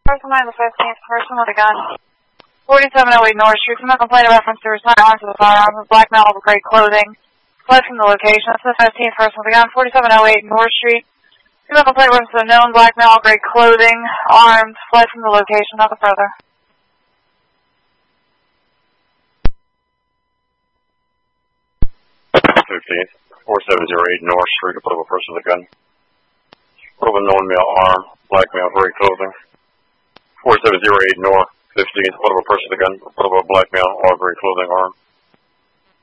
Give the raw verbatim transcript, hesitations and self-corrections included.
Person line the fifteenth, person with a gun. forty-seven oh eight North Street. Female complaint of reference to retirement to the firearms with black male with gray clothing. Fled from the location. That's the fifteenth, person with a gun. forty-seven oh eight North Street. Female complaint of reference to a known black male, gray clothing, armed, fled from the location. Nothing further. fifteenth, forty-seven oh eight North Street. A put up a person with a gun. Put up a known male, armed, black male, gray clothing. forty-seven oh eight North, fifteenth, put up a person with a gun. Put up a black male, all gray clothing, armed.